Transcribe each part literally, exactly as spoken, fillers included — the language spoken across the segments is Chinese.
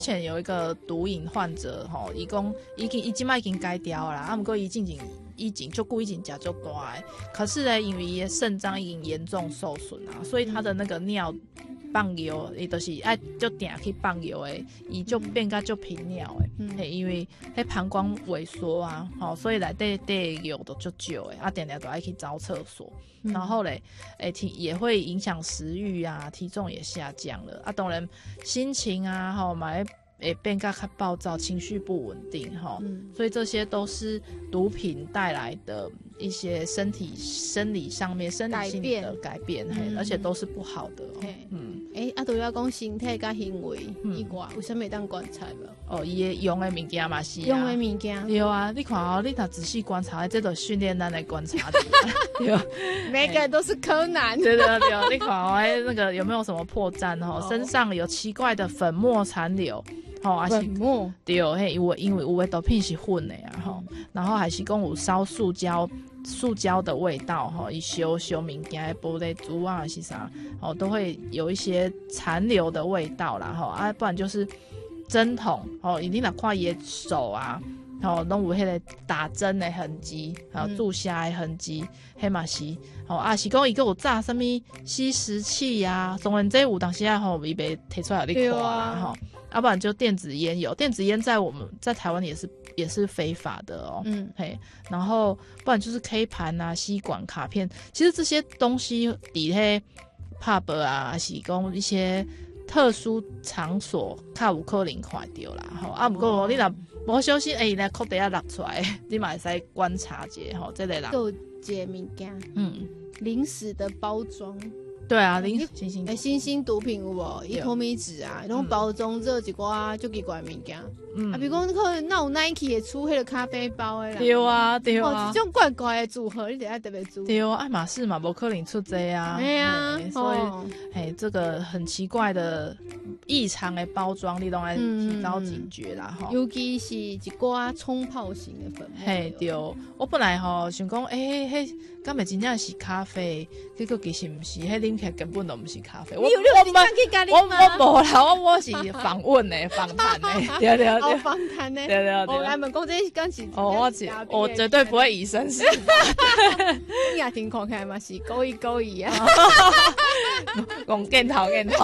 之前有一个毒瘾患者吼，伊讲已经伊即摆已经改掉啦，啊，不过伊进前以前就故意食足大的，可是呢，因为伊的肾脏已经严重受损啊，所以他的那个尿放尿，伊就是爱就定去放尿的，伊就变甲就频尿的，嗯、因为迄膀胱萎缩啊，吼、哦，所以内底底尿都足少的，啊，定定都爱去找厕所。然后嘞，诶，体也会影响食欲啊，体重也下降了啊。当然，心情啊，吼，买诶变较较暴躁，情绪不稳定，吼、嗯，所以这些都是毒品带来的一些身体生理上面、生理心理的改变，嘿、嗯，而且都是不好的、哦。 嗯，诶、欸，啊，都要讲身体甲行为以外，有啥物当观察无？ 哦，伊的用的物件嘛是、啊， 用的物件， 对啊，你看哦，你若仔细观察，这都训练咱的观察力，对。 每个人都是柯南， 对对对，你看哦，哎，那个有没有什么破绽哦？身上有奇怪的粉末残留，哦，还是粉末， 对，嘿，因为因为有的毒品是混的啊，吼、嗯，然后还是讲有烧塑胶，塑胶的味道，吼，伊烧烧物件的玻璃珠啊，还是啥，哦，都会有一些残留的味道啦，吼，啊，不然就是针筒，哦，一定得看伊的手啊。吼，拢有迄个打针的痕迹，还有注射的痕迹，迄嘛是，吼啊是讲伊个有炸什么吸食器啊，当然这有当时啊吼，伊袂摕出来你看啦吼，要、啊、不然就电子烟有，电子烟在我们在台湾也是也是非法的哦，嗯，嘿，然后不然就是 K 盘啊、吸管、卡片，其实这些东西伫迄 pub 啊，是讲一些特殊场所较有可能看到啦，吼啊，不过你若无小心，哎、欸，那裤底下落出来，你嘛会使观察一下吼，这个人。 有一个物件，嗯，零食的包装。 对啊，零星星哎，新兴毒品有无？伊透明纸啊，然后包装做一寡就奇怪物件。嗯，啊，比如讲可能那有 Nike 会出迄个咖啡包的啦。 对啊，对啊。 这种怪怪的组合，你得要特别注意。 对啊，爱马仕嘛，无可能出这啊。 对啊， 所以，哎、哦，这个很奇怪的异常的包装，你都要提高警觉啦，哈、嗯。 尤其是一寡冲泡型的粉末。 嘿，对，我本来吼想讲，哎、欸，迄敢袂真正是咖啡，结果其实毋是，迄啉起来根本都毋是咖啡。 你有认真去咖喱吗？ 我我无啦，我我是访问的，访谈的，对对对， 访谈的， 对对对。 我来问讲这刚是， 哦，我是我绝对不会以身试法。 你也听看起来嘛是故意故意啊， 讲镜头镜头。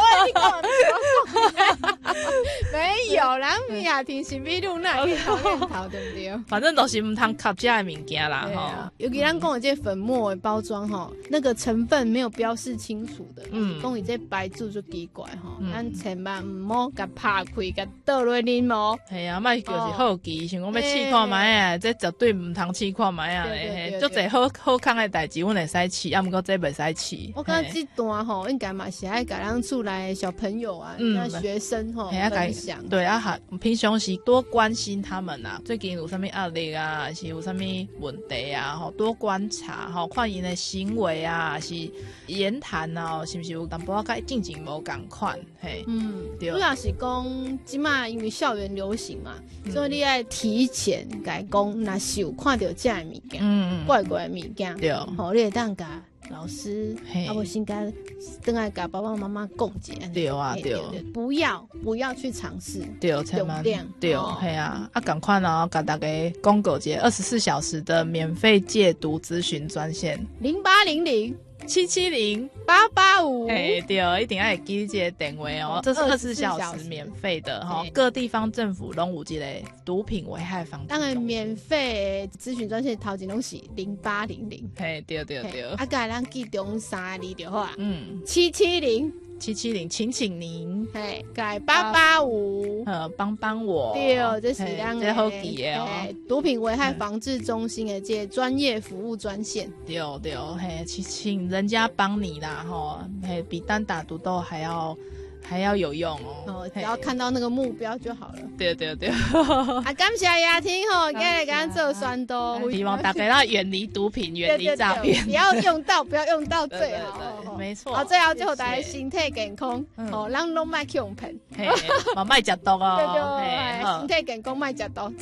没有啦，你也听是比如那镜头镜头对不对？ 反正都是唔通吸这的物件啦， 哈。尤其咱讲的这粉末的包装哈，那个成分没有标示清楚的，嗯，讲伊这白注就奇怪哈，咱千万唔好甲拍开，甲倒落啉哦。 系啊，莫就是好奇，想讲要试看卖啊，这绝对唔通试看卖啊嘞，足侪好好康的代志，阮会使试，啊，毋过这袂使试。 我感觉这段吼，应该嘛是爱甲咱厝内小朋友啊，那学生吼分享。 对啊，哈，平常时多关心他们啊，最近有啥物压力啊，是有啥物问题啊，吼，多观察，吼，看因的行为啊，是言谈啊，是不是有淡薄仔进前无共款，嘿，嗯，对。 主要是讲，即马因为校园流行嘛，嗯、所以你爱提前甲讲，若是有看到这样物件，嗯怪怪的物件，对，吼，你会当甲老师，啊，无先甲等下甲爸爸妈妈讲解， 对啊，对， 不要不要去尝试， 对，千万对，系啊，啊，赶快哦，甲大家公告节二十四小时的免费戒毒咨询专线零八零零。 七七零八八五， 哎，对，一定要记这个电话哦。这是二十四小时免费的哈，各地方政府拢有这个毒品危害防治。 当然，免费咨询专线头前拢是零八零零， 嘿，对对对。 啊，甲咱记中三字就好啊。嗯，七七零。 七七零，请请您， 嘿，改八八五， 呃，帮帮我， 对，这是咱这好记的哦。 毒品危害防治中心的这专业服务专线， 对对，嘿，请请人家帮你啦，吼，嘿，比单打独斗还要还要有用哦。 哦，只要看到那个目标就好了。 对对对。 啊，感谢雅婷吼，今日给咱做宣导， 希望大家要远离毒品，远离诈骗， 不要用到，不要用到最好。 没错。 好，最后就大家身体健康，哦，咱拢莫去用骗， 嘿，莫卖食毒哦。 对对，身体健康莫食毒。